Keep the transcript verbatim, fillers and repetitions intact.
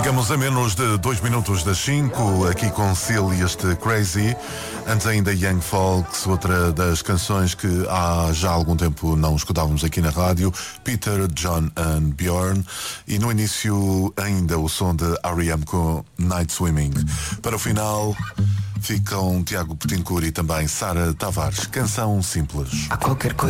Chegamos a menos de dois minutos das cinco, aqui com Seal e este Crazy. Antes ainda Young Folks, outra das canções que há já algum tempo não escutávamos aqui na rádio, Peter, John and Bjorn. E no início ainda o som de R E M com Night Swimming. Para o final ficam Tiago Petincourt e também Sara Tavares. Canção simples. A qualquer coisa